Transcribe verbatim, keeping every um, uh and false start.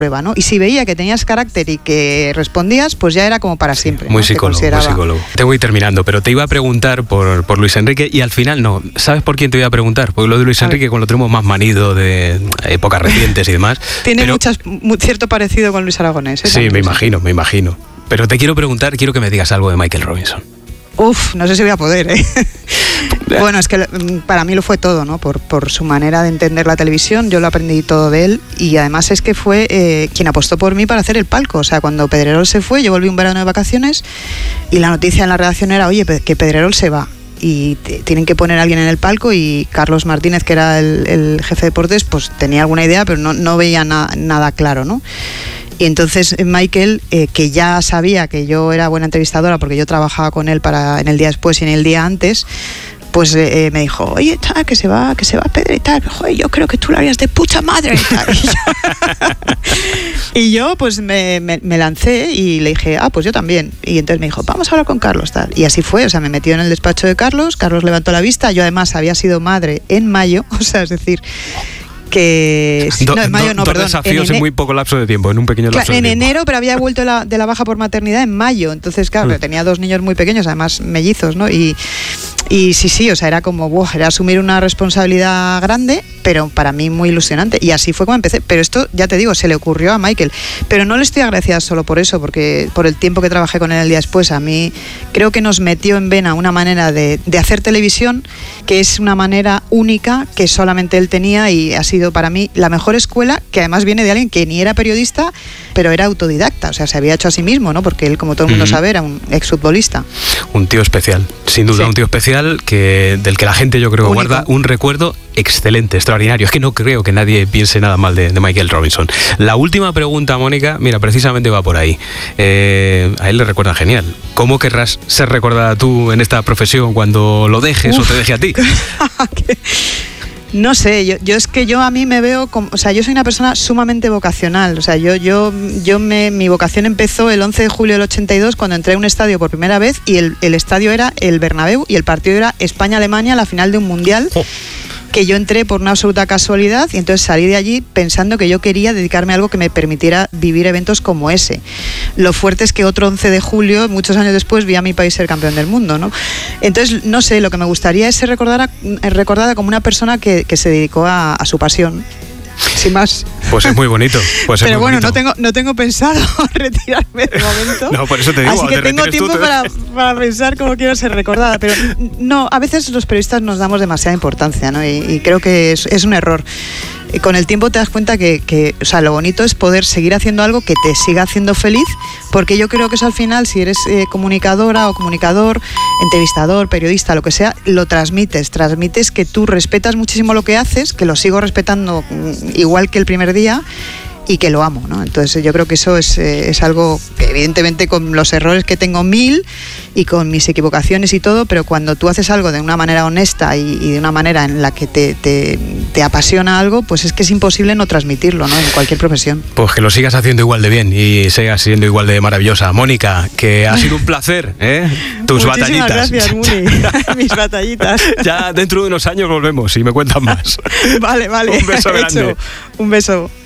prueba, ¿no? Y si veía que tenías carácter y que respondías, pues ya era como para siempre. Muy ¿no? psicólogo, muy psicólogo. Te voy terminando, pero te iba a preguntar por, por Luis Enrique y al final no. ¿Sabes por quién te voy a preguntar? Porque lo de Luis Enrique, con lo tenemos más manido de épocas recientes y demás. Tiene pero... muchas, cierto parecido con Luis Aragonés. ¿eh? Sí, me imagino, me imagino. Pero te quiero preguntar, quiero que me digas algo de Michael Robinson. Uf, no sé si voy a poder, ¿eh? Bueno, es que para mí lo fue todo, ¿no? Por, por su manera de entender la televisión, yo lo aprendí todo de él y además es que fue eh, quien apostó por mí para hacer el palco. O sea, cuando Pedrerol se fue, yo volví un verano de vacaciones y la noticia en la redacción era, oye, que Pedrerol se va y t- tienen que poner a alguien en el palco y Carlos Martínez, que era el, el jefe de deportes, pues tenía alguna idea, pero no, no veía na- nada claro, ¿no? Y entonces Michael, eh, que ya sabía que yo era buena entrevistadora porque yo trabajaba con él para en el día después y en el día antes, pues eh, me dijo, oye, tal, que se va, que se va Pedro y tal, joder, yo creo que tú lo harías de puta madre y tal. Y yo, y yo, pues me, me, me lancé y le dije, ah, pues yo también. Y entonces me dijo, vamos a hablar con Carlos, tal. Y así fue, o sea, me metió en el despacho de Carlos, Carlos levantó la vista, yo además había sido madre en mayo, o sea, es decir... que sí, do, no, en mayo do, no, dos perdón, desafíos en, en muy poco lapso de tiempo, en un pequeño lapso claro, de en tiempo. enero, pero había vuelto la, de la baja por maternidad en mayo, entonces claro, mm. tenía dos niños muy pequeños, además mellizos, ¿no? Y, y sí, sí, o sea, era como, wow, era asumir una responsabilidad grande, pero para mí muy ilusionante, y así fue como empecé. Pero esto, ya te digo, se le ocurrió a Michael, pero no le estoy agradecida solo por eso, porque por el tiempo que trabajé con él el día después, a mí creo que nos metió en vena una manera de, de hacer televisión que es una manera única que solamente él tenía y ha sido para mí la mejor escuela, que además viene de alguien que ni era periodista, pero era autodidacta, o sea, se había hecho a sí mismo, ¿no? Porque él, como todo el mundo mm-hmm. sabe, era un exfutbolista. Un tío especial, sin duda, sí. Un tío especial que del que la gente, yo creo, único. Guarda un recuerdo excelente, extraordinario. Es que no creo que nadie piense nada mal de, de Michael Robinson. La última pregunta, Mónica, mira, precisamente va por ahí. Eh, a él le recuerda genial. ¿Cómo querrás ser recordada tú en esta profesión cuando lo dejes Uf. o te deje a ti? No sé, yo, yo es que yo a mí me veo como, o sea, yo soy una persona sumamente vocacional, o sea, yo yo yo me mi vocación empezó el once de julio del ochenta y dos cuando entré a un estadio por primera vez y el, el estadio era el Bernabéu y el partido era España-Alemania, la final de un mundial. Oh. Que yo entré por una absoluta casualidad y entonces salí de allí pensando que yo quería dedicarme a algo que me permitiera vivir eventos como ese. Lo fuerte es que otro once de julio, muchos años después, vi a mi país ser campeón del mundo, ¿no? Entonces, no sé, lo que me gustaría es ser recordada, recordada como una persona que, que se dedicó a, a su pasión. Sin más. Pues es muy bonito. Pues Pero es muy bueno, bonito. no tengo, no tengo pensado retirarme de momento. No, por eso te digo. Así que tengo tiempo tú, para, para pensar cómo quiero ser recordada. Pero no, a veces los periodistas nos damos demasiada importancia, ¿no? Y, y creo que es, es un error. Y con el tiempo te das cuenta que, que, o sea, lo bonito es poder seguir haciendo algo que te siga haciendo feliz, porque yo creo que eso al final, si eres eh, comunicadora o comunicador, entrevistador, periodista, lo que sea, lo transmites, transmites que tú respetas muchísimo lo que haces, que lo sigo respetando igual que el primer día y que lo amo, ¿no? Entonces yo creo que eso es, eh, es algo que evidentemente con los errores que tengo mil y con mis equivocaciones y todo, pero cuando tú haces algo de una manera honesta y, y de una manera en la que te, te, te apasiona algo, pues es que es imposible no transmitirlo, ¿no? En cualquier profesión. Pues que lo sigas haciendo igual de bien y sigas siendo igual de maravillosa. Mónica, que ha sido un placer, ¿eh? Tus Muchísimas batallitas. Gracias, Muni. Mis batallitas. Ya dentro de unos años volvemos y me cuentan más. Vale, vale. Un beso grande. Un beso.